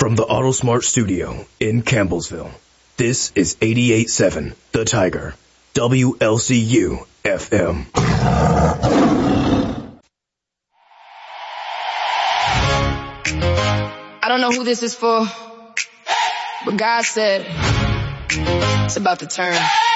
From the AutoSmart studio in Campbellsville, this is 88.7 The Tiger, WLCU FM. I don't know who this is for, but God said it's about to turn.